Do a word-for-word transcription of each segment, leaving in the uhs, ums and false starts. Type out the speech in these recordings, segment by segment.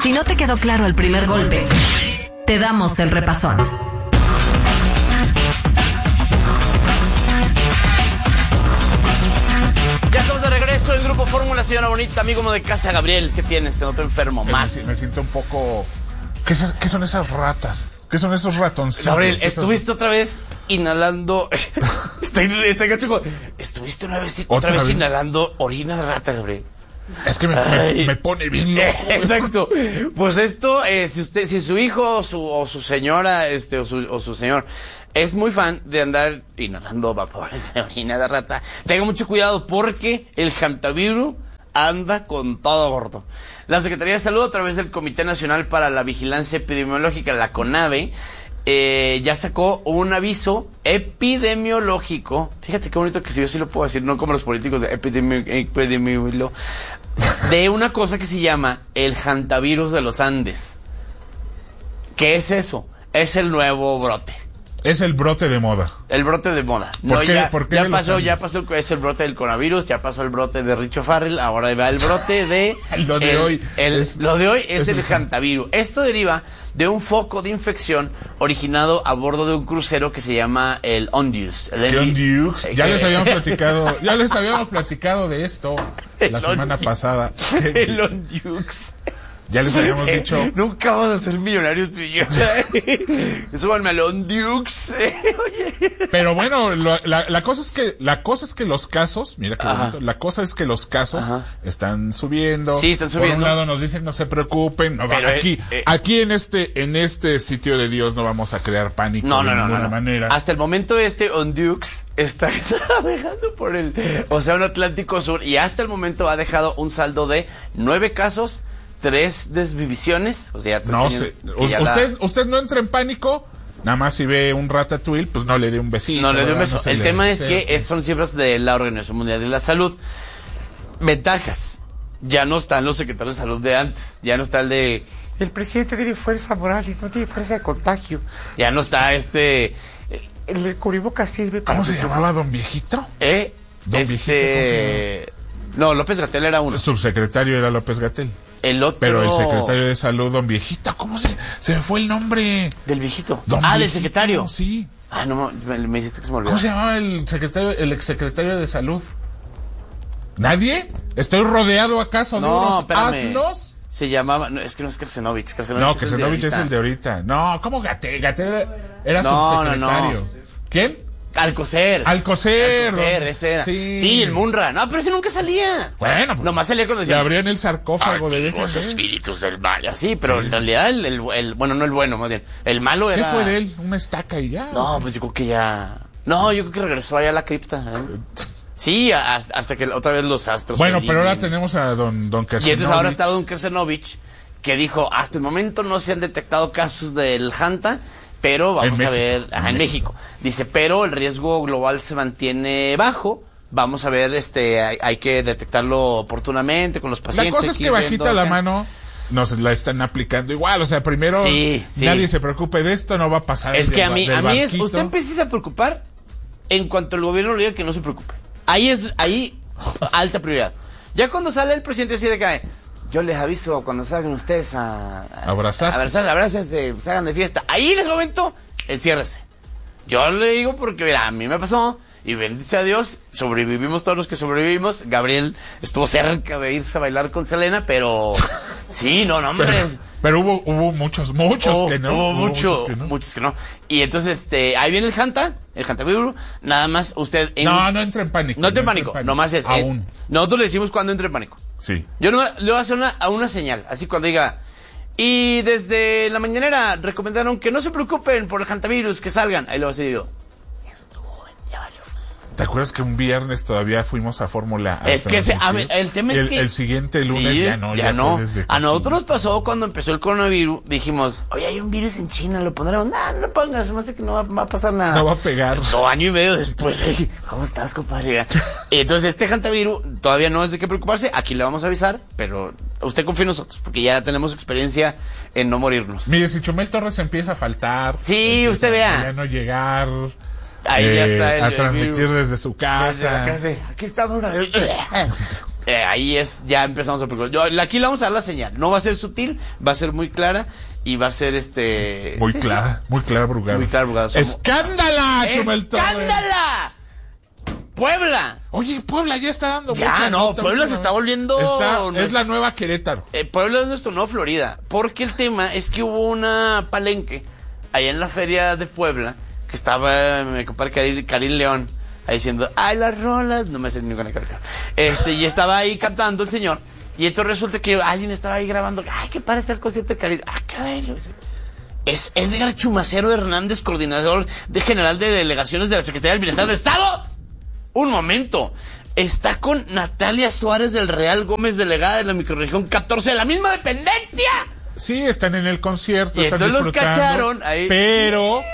Si no te quedó claro el primer golpe, te damos el repasón. Ya estamos de regreso en Grupo Fórmula, señora bonita, amigo de casa. Gabriel, ¿qué tienes? Te noto enfermo, más. Me, me siento un poco... ¿Qué, ¿Qué son esas ratas? ¿Qué son esos ratoncitos? Gabriel, estuviste otra vez inhalando... Estoy, estoy gacho. Estuviste una vez, otra, ¿Otra vez, vez inhalando orina de rata, Gabriel. Es que me, me, me pone bien loco. Exacto. Pues esto, eh, si usted, si su hijo o su, o su señora, este, o su, o su señor es muy fan de andar inhalando vapores de orina de rata, tenga mucho cuidado porque el hantavirus anda con todo gordo. La Secretaría de Salud, a través del Comité Nacional para la Vigilancia Epidemiológica, la CONAVE, eh, ya sacó un aviso epidemiológico. Fíjate qué bonito que si yo sí lo puedo decir, no como los políticos de epidemio, epidemio, de una cosa que se llama el hantavirus de los Andes. ¿Qué es eso? Es el nuevo brote. Es el brote de moda. El brote de moda. ¿Por no, qué? ya, ¿Por qué ya de pasó, los ya pasó, es el brote del coronavirus, ya pasó el brote de Richo Farrell, ahora va el brote de... lo de el, hoy. El, es, lo de hoy es, es el, el hantavirus. hantavirus. Esto deriva de un foco de infección originado a bordo de un crucero que se llama el Ondux. El Ondux. Ya les habíamos platicado, ya les habíamos platicado de esto la semana pasada. El Ondux. Ya les habíamos eh, dicho. Nunca vamos a ser millonarios tú y yo. Súbanme al Ondux. Pero bueno, lo, la, la cosa es que, la cosa es que los casos, mira qué bonito, la cosa es que los casos Ajá. están subiendo. Sí, están subiendo. Por un lado nos dicen no se preocupen, no Pero, va, aquí, eh, eh, aquí en este, en este sitio de Dios no vamos a crear pánico no, de no, no, ninguna no, no. manera. Hasta el momento este Ondux está navegando por el Océano Atlántico Sur y hasta el momento ha dejado un saldo de nueve casos, tres desvivisiones, o sea, no sé, usted, da... usted no entra en pánico, nada más si ve un ratatouille, pues no le dé un besito. No le dé un beso. No el le... tema es sí, que sí. es, son cifras de la Organización Mundial de la Salud. Ventajas. Ya no están los secretarios de salud de antes. Ya no está el de... El presidente tiene fuerza moral y no tiene fuerza de contagio. Ya no está este... El, el cubrebocas sirve para... ¿Cómo se llamaba don Viejito? ¿Eh? Don este... Viejito, no, López-Gatell era uno. El subsecretario era López-Gatell. El otro... Pero el secretario de salud, don Viejito, ¿cómo se...? Se me fue el nombre. ¿Del viejito? Don ah, Viejito, del secretario. Sí. Ah, no, me, me dijiste que se me olvidó. ¿Cómo se llamaba el secretario, el exsecretario de salud? ¿Nadie? ¿Estoy rodeado acaso de no, unos espérame. asnos? Se llamaba... No, es que no es Kersenovich. Kersenovich No, es Kersenovich es el de ahorita. No, ¿cómo Gatel? Gatel era no, subsecretario. No, no. ¿Quién? Alcocer. Alcocer. Alcocer, ese era. Sí. sí, el Munra. No, pero ese nunca salía. Bueno, pues. Nomás salía cuando decía. Le abrían el sarcófago de ese. Los espíritus del mal. Así, pero sí. En realidad, el, el, el. Bueno, no el bueno, más bien. El malo era. ¿Qué fue de él? ¿Una estaca y ya? No, pues yo creo que ya. No, yo creo que regresó allá a la cripta. ¿eh? Sí, a, hasta que otra vez los astros. Bueno, pero ahora tenemos a don, don Kersenovich. Y entonces ahora está don Kersenovich, que dijo: hasta el momento no se han detectado casos del Hanta. Pero vamos a ver, ajá, en México. Dice, pero el riesgo global se mantiene bajo. Vamos a ver, este, hay, hay que detectarlo oportunamente con los pacientes. La cosa es que bajita la mano nos la están aplicando igual. O sea, primero sí, sí. nadie se preocupe de esto, no va a pasar. Es que del, a mí, a mí es, usted barquito. empiece a preocupar en cuanto el gobierno le diga que no se preocupe. Ahí es, ahí, alta prioridad. Ya cuando sale el presidente así de cae. Yo les aviso cuando salgan ustedes a... a abrazarse. A abrazarse, abrácense, salgan de fiesta. Ahí en ese momento, enciérrese. Yo le digo porque, mira, a mí me pasó, y bendice a Dios, sobrevivimos todos los que sobrevivimos. Gabriel estuvo cerca de irse a bailar con Selena, pero... Sí, no, no, hombre. Pero, pero hubo, hubo muchos, muchos hubo, que no. Hubo, hubo mucho, muchos que no. muchos que no. Y entonces, este, ahí viene el Hanta, el Hantavirus, nada más usted... En, no, no entre en pánico. No entre en pánico, pánico. Nomás es... Aún. Eh, nosotros le decimos cuando entre en pánico. Sí. Yo no, le voy a hacer una, a una señal, así cuando diga, y desde la mañanera recomendaron que no se preocupen por el hantavirus, que salgan. Ahí lo voy a decir yo. Ya valió. ¿Te acuerdas que un viernes todavía fuimos a Fórmula? Es que se, a, el tema es el, que... El siguiente lunes sí, ya no. Ya, ya no. A nosotros nos pasó cuando empezó el coronavirus, dijimos, oye, hay un virus en China, lo pondremos. No, no lo pongas, se me hace que no va, va a pasar nada. No va a pegar. Dos años y medio después, ¿cómo estás, compadre? Entonces, este hantavirus todavía no es de qué preocuparse, aquí le vamos a avisar, pero usted confía en nosotros, porque ya tenemos experiencia en no morirnos. Mire, si Chumel Torres empieza a faltar. Sí, usted vea. Ya no llegar. Ahí eh, ya está el, a el transmitir virus. desde su casa. Desde la casa. Aquí estamos. eh, ahí es, ya empezamos a preocupar. Yo, aquí le vamos a dar la señal. No va a ser sutil, va a ser muy clara y va a ser este... Muy sí, clara, sí. muy clara, Brugada. Muy clara, Brugada. Somos... ¡Escándala, Chumel Torres! ¡Escándala! ¡Puebla! Oye, Puebla ya está dando ya, mucha no, nota, Puebla se está volviendo... Está, es la nueva Querétaro. Eh, Puebla es nuestro nuevo Florida. Porque el tema es que hubo una palenque allá en la feria de Puebla que estaba mi compadre Karim, Karim León ahí diciendo, ay, las rolas, no me sé ni con el Karim León. Este, y estaba ahí cantando el señor. Y entonces resulta que alguien estaba ahí grabando, ay, qué padre está el concierto de Karim. Ah, caray, es Edgar Chumacero Hernández, coordinador de general de delegaciones de la Secretaría del Bienestar del Estado. Un momento. Está con Natalia Suárez del Real Gómez, delegada de la microrregión catorce de la misma dependencia. Sí, están en el concierto, y están entonces disfrutando. Los cacharon ahí. Pero...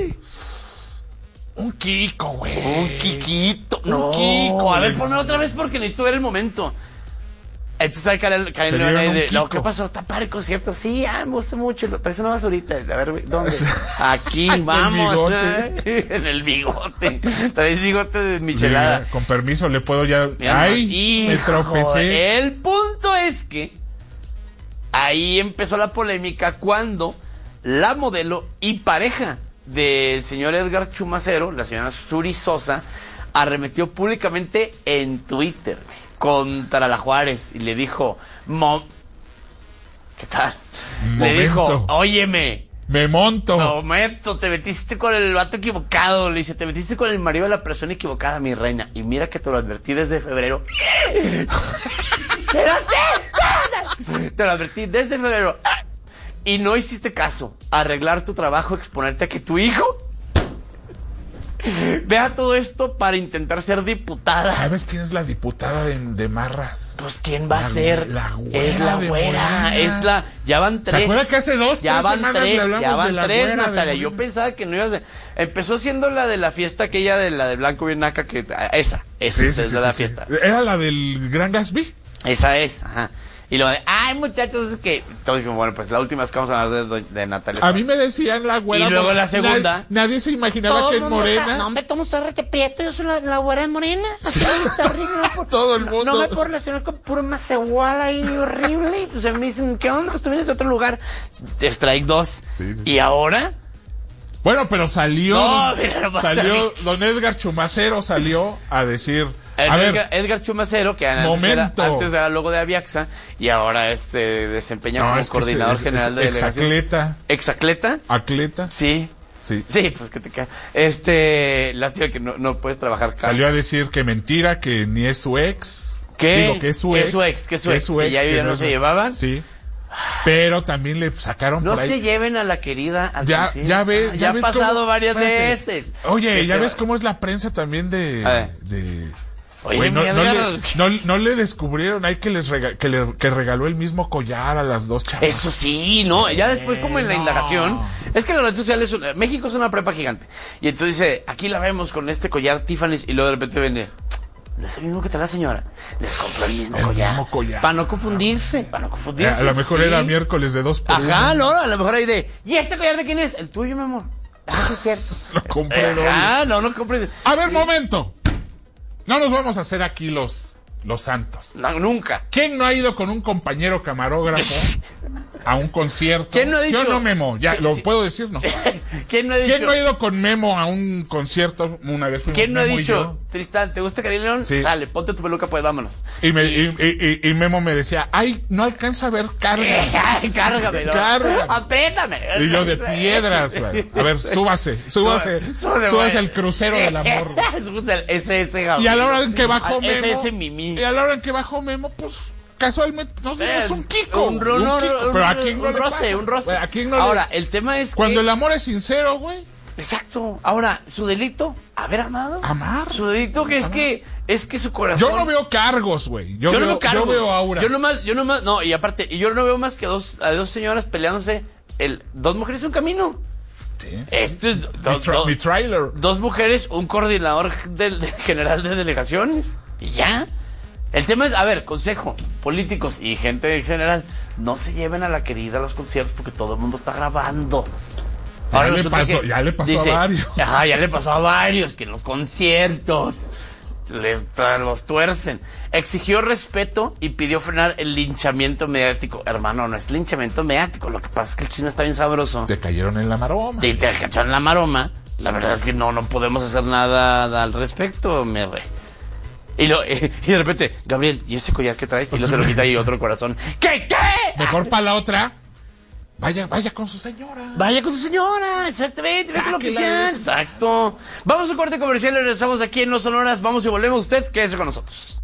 Un Kiko, güey. Un Kikito. No, un Kiko. A ver, Dios ponme mío. otra vez porque necesito ver el momento. Entonces hay Karen, Karen Se León dieron ahí un de, Kiko. no, ¿qué pasó? ¿Está padre el concierto? Sí, ah, me gusta mucho. Pero eso no vas ahorita. A ver, ¿dónde? Aquí, En el vamos. bigote. En el bigote. Traes bigote de michelada. Sí, con permiso, le puedo ya... Mira, Ay, me hijo, tropecé. El punto es que ahí empezó la polémica cuando la modelo y pareja del señor Edgar Chumacero, la señora Suri Sosa, arremetió públicamente en Twitter, güey, contra la Juárez y le dijo, Mom, ¿qué tal? Momento. Le dijo, óyeme, Me monto. momento, te metiste con el vato equivocado, le dice, te metiste con el marido de la persona equivocada, mi reina, y mira que te lo advertí desde febrero. Espérate, te lo advertí desde febrero y no hiciste caso. Arreglar tu trabajo, exponerte a que tu hijo vea todo esto para intentar ser diputada. ¿Sabes quién es la diputada de, de Marras? Pues quién va La a ser. güe- la güera es la de güera, Morena. es la. Ya van tres. ¿Se acuerda que hace dos, Ya tres van semanas tres, le hablamos ya de van la tres, güera de Natalia. Yo Morena? pensaba que no ibas a. Empezó siendo la de la fiesta aquella de la de Blanco bien naca que esa, esa, Sí, esa sí, es sí, la de la sí, fiesta. sí. Era la del Gran Gatsby. Esa es, ajá. Y lo de, ay, muchachos, es que. Todos dijimos, bueno, pues la última vez que vamos a hablar de, de Natalia. A mí me decían la güera. Y luego porque la segunda. Nadie, nadie se imaginaba Todo que el en mundo está- Morena. No, hombre, todo está rete prieto. Yo soy la, la güera de Morena. Así, terrible. No, por- Todo el no- mundo. No me puedo relacionar con puro macehual ahí horrible. Y pues me dicen, ¿qué onda? Pues tú vienes de otro lugar. Strike dos. Sí, sí. Y ahora. Bueno, pero salió. No, mira, no pasa salió. nada. Don Edgar Chumacero salió a decir. A Edgar, ver, Edgar Chumacero, que antes era, momento. antes era logo de Aviaxa y ahora este desempeña no, como es que coordinador es- es- general de es delegación. Exacleta. ¿Exacleta? Acleta. Sí. Sí. Sí, pues que te cae. Este, lástima que no, no puedes trabajar acá. Salió a decir que mentira, que ni es su ex. ¿Qué? Digo, que es su ¿Qué ex. es su ex? ¿Qué es su ex? ¿Que ya- ya no es se su- llevaban? Sí. Pero también le sacaron No por ahí. se lleven a la querida al Ya, concierto. ya ves, Ah, ya ya ha ves pasado cómo- varias espérate. veces. Oye, Que ya se ves va- cómo es la prensa también de... A ver. de Oye, Güey, no, mi no, Edgar, le, no, no le descubrieron ahí que les rega- que le que regaló el mismo collar a las dos chavas. Eso sí, ¿no? Ya después como en la indagación, es que las redes sociales, son- México es una prepa gigante. Y entonces dice, aquí la vemos con este collar Tiffany's y luego de repente vende, no es el mismo que trae la señora. Les compró el mismo El collar. mismo collar. Para no confundirse, para no Eh, confundirse. a lo mejor Sí. era miércoles de dos por Ajá, uno. no, a lo mejor hay de, ¿y este collar de quién es? El tuyo, mi amor. Ah, sí es cierto. Lo compré doble. Ajá, no, no compré. A ver, momento. No nos vamos a hacer aquí los, los santos. No, nunca. ¿Quién no ha ido con un compañero camarógrafo a un concierto? ¿Quién no ha dicho? Yo no, Memo. Ya, Sí, ¿lo sí. puedo decir? No. ¿Quién no ha dicho? ¿Quién no ha ido con Memo a un concierto? Una vez fuimos ¿Quién no ha Memo y dicho, yo. Tristán, ¿te gusta Karim León? Sí. Dale, ponte tu peluca, pues vámonos. Y, me, y, y- y- y Memo me decía, ay, no alcanza a ver carga. Ay, cárgamelo. Cárgame. Apriétame. Y yo de piedras, güey. A ver, súbase, súbase, Súbase, súbase güey. el crucero del amor. Súbase el ese ese Gabriel. Y a la hora en que bajó Memo, Ese ese Mimi. y a la hora en que bajó Memo, pues, casualmente, no sé, es un Kiko. Un, ro- no, Kiko. un- Pero a quién no un le roce, pasa? un roce. Güey, ¿a quién no le- Ahora, el tema es Cuando que... el amor es sincero, güey. Exacto. Ahora, su delito, haber amado. Amar. Su delito que es que es que su corazón. Yo no veo cargos, güey. Yo, Yo veo, no veo cargos. yo veo aura. Yo nomás, yo nomás, no, y aparte, y yo no veo más que dos, a dos señoras peleándose. El, dos mujeres un camino. Sí. Esto es Mi, do- tra- do- mi trailer. dos mujeres, un coordinador del, del general de delegaciones. Y ya. El tema es, a ver, consejo, políticos y gente en general, no se lleven a la querida a los conciertos porque todo el mundo está grabando. Ya le resulta pasó- que ya le pasó a varios. Ajá, ya le pasó a varios que en los conciertos les los tuercen. Exigió respeto y pidió frenar el linchamiento mediático. Hermano, no es linchamiento mediático. Lo que pasa es que el chisme está bien sabroso. Te cayeron en la maroma. Te, te cacharon en la maroma. La verdad es que no, no podemos hacer nada al respecto, me re. Y, lo, eh, y de repente, Gabriel, ¿y ese collar que traes? Y lo se lo quita y otro corazón. ¿Qué, qué? Mejor para la otra. Vaya, vaya con su señora. Vaya con su señora, exactamente. Ve con lo que sea. Exacto. Vamos a un corte comercial y regresamos aquí en No Sonoras. Vamos y volvemos. Usted, quédese con nosotros.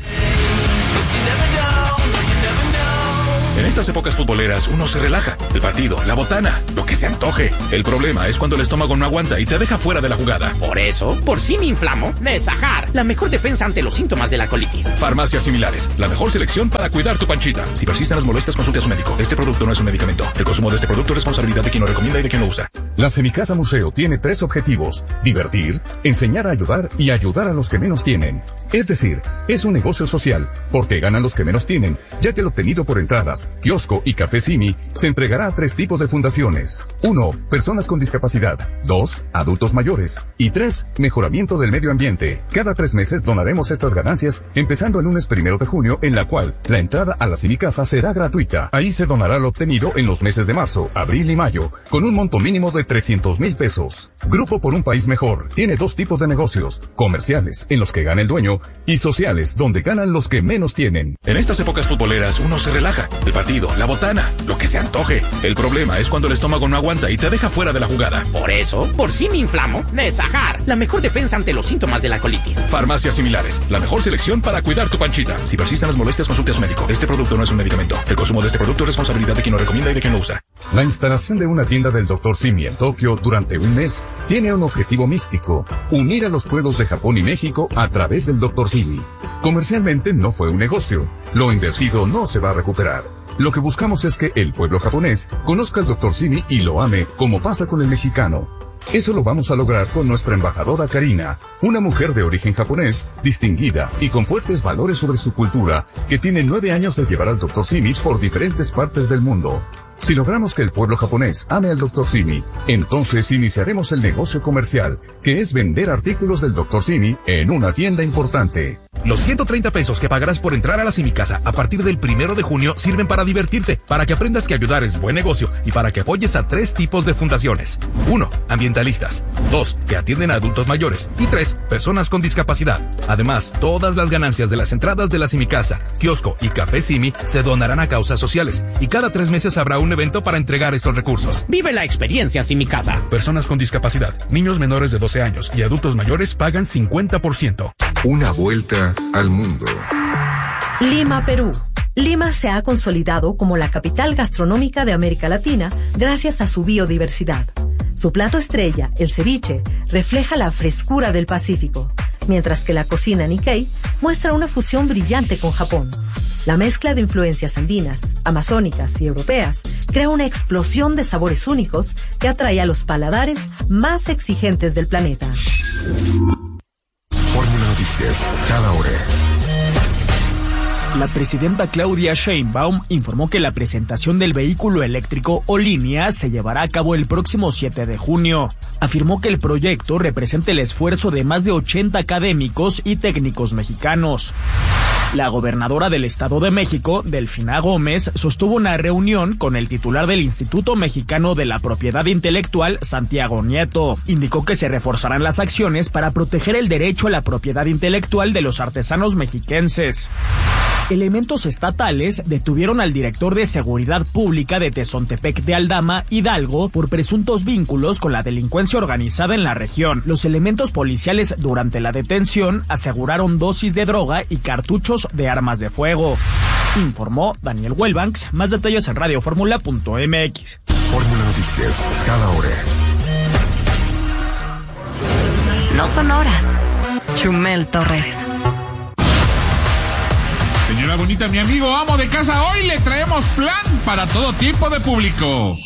En estas épocas futboleras uno se relaja. El partido, la botana, lo que se antoje. El problema es cuando el estómago no aguanta y te deja fuera de la jugada. Por eso, por si me inflamo, Nesajar, la mejor defensa ante los síntomas de la colitis. Farmacias Similares, la mejor selección para cuidar tu panchita. Si persisten las molestias, consulte a su médico. Este producto no es un medicamento. El consumo de este producto es responsabilidad de quien lo recomienda y de quien lo usa. La Semicasa Museo tiene tres objetivos: divertir, enseñar a ayudar y ayudar a los que menos tienen. Es decir, es un negocio social, porque ganan los que menos tienen, ya que el obtenido por entradas, kiosco y Café Simi se entregará a tres tipos de fundaciones. Uno, personas con discapacidad. Dos, adultos mayores. Y tres, mejoramiento del medio ambiente. Cada tres meses donaremos estas ganancias, empezando el lunes primero de junio, en la cual la entrada a la Semicasa será gratuita. Ahí se donará lo obtenido en los meses de marzo, abril y mayo, con un monto mínimo de trescientos mil pesos. Grupo por un País Mejor tiene dos tipos de negocios: comerciales, en los que gana el dueño, y sociales, donde ganan los que menos tienen. En estas épocas futboleras uno se relaja. El partido, la botana, lo que se antoje. El problema es cuando el estómago no aguanta y te deja fuera de la jugada. Por eso, por si me inflamo, Nesajar, la mejor defensa ante los síntomas de la colitis. Farmacias Similares, la mejor selección para cuidar tu panchita. Si persisten las molestias, consulte a su médico. Este producto no es un medicamento. El consumo de este producto es responsabilidad de quien lo recomienda y de quien lo usa. La instalación de una tienda del doctor Simi en Tokio durante un mes tiene un objetivo místico: unir a los pueblos de Japón y México a través del doctor Simi. Comercialmente no fue un negocio. Lo invertido no se va a recuperar. Lo que buscamos es que el pueblo japonés conozca al doctor Simi y lo ame, como pasa con el mexicano. Eso lo vamos a lograr con nuestra embajadora Karina, una mujer de origen japonés, distinguida y con fuertes valores sobre su cultura, que tiene nueve años de llevar al doctor Simi por diferentes partes del mundo. Si logramos que el pueblo japonés ame al doctor Simi, entonces iniciaremos el negocio comercial, que es vender artículos del doctor Simi en una tienda importante. Los ciento treinta pesos que pagarás por entrar a la Semicasa a partir del primero de junio sirven para divertirte, para que aprendas que ayudar es buen negocio y para que apoyes a tres tipos de fundaciones. Uno, ambientalistas. Dos, que atienden a adultos mayores. Y tres, personas con discapacidad. Además, todas las ganancias de las entradas de la Semicasa, kiosco y Café Simi se donarán a causas sociales. Y cada tres meses habrá un evento para entregar estos recursos. Vive la experiencia Semicasa. Personas con discapacidad, niños menores de doce años y adultos mayores pagan cincuenta por ciento. Una vuelta al mundo. Lima, Perú. Lima se ha consolidado como la capital gastronómica de América Latina gracias a su biodiversidad. Su plato estrella, el ceviche, refleja la frescura del Pacífico, mientras que la cocina Nikkei muestra una fusión brillante con Japón. La mezcla de influencias andinas, amazónicas y europeas crea una explosión de sabores únicos que atrae a los paladares más exigentes del planeta. Fórmula Noticias, cada hora. La presidenta Claudia Sheinbaum informó que la presentación del vehículo eléctrico o línea se llevará a cabo el próximo siete de junio. Afirmó que el proyecto representa el esfuerzo de más de ochenta académicos y técnicos mexicanos. La gobernadora del Estado de México, Delfina Gómez, sostuvo una reunión con el titular del Instituto Mexicano de la Propiedad Intelectual, Santiago Nieto. Indicó que se reforzarán las acciones para proteger el derecho a la propiedad intelectual de los artesanos mexiquenses. Elementos estatales detuvieron al director de Seguridad Pública de Tezontepec de Aldama, Hidalgo, por presuntos vínculos con la delincuencia organizada en la región. Los elementos policiales durante la detención aseguraron dosis de droga y cartuchos de armas de fuego. Informó Daniel Welbanks. Más detalles en radio fórmula punto m x. Fórmula Noticias, cada hora. No son horas. Chumel Torres. Señora bonita, mi amigo amo de casa, hoy le traemos plan para todo tipo de público.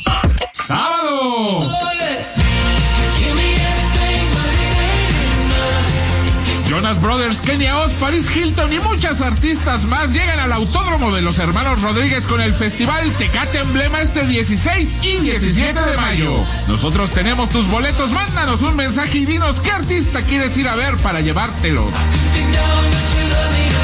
¡Sábado! Yo Jonas Brothers, Kenia Oz, Paris Hilton y muchas artistas más llegan al Autódromo de los Hermanos Rodríguez con el Festival Tecate Emblema este dieciséis y diecisiete de mayo. Nosotros tenemos tus boletos, mándanos un mensaje y dinos qué artista quieres ir a ver para llevártelo.